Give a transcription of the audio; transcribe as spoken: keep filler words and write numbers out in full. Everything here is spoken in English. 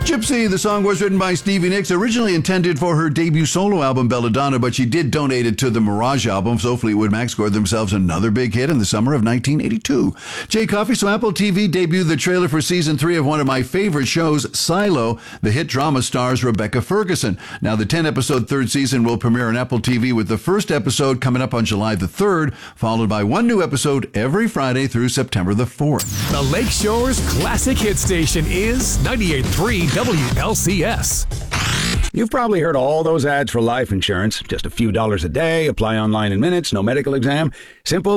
Gypsy, the song was written by Stevie Nicks, originally intended for her debut solo album, Belladonna, but she did donate it to the Mirage album, so Fleetwood Mac scored themselves another big hit in the summer of nineteen eighty-two. Jay Coffey, so Apple T V debuted the trailer for season three of one of my favorite shows, Silo. The hit drama stars Rebecca Ferguson. Now, the ten-episode third season will premiere on Apple T V with the first episode coming up on July the third, followed by one new episode every Friday through September the fourth. The Lakeshore's classic hit station is ninety-eight point three W L C S. You've probably heard all those ads for life insurance. Just a few dollars a day, apply online in minutes, no medical exam. Simple.